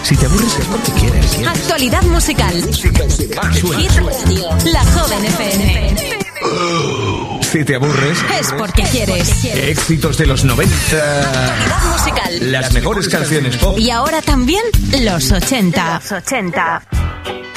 Si te aburres es porque quieres. Actualidad musical. Hit Radio. La Joven FM. Si te aburres es porque quieres. Éxitos de los 90. Actualidad musical. Las mejores canciones pop. Y ahora también los 80.